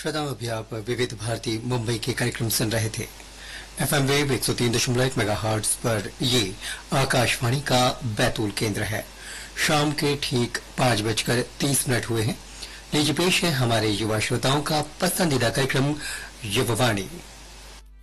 श्रोताओं, अभी आप विविध भारती मुंबई के कार्यक्रम सुन रहे थे। एफएम वेव 103.1 मेगाहर्ट्ज पर ये आकाशवाणी का बैतूल केंद्र है। शाम के ठीक 5:30 हुए हैं। लीजिए पेश है हमारे युवा श्रोताओं का पसंदीदा कार्यक्रम युववाणी।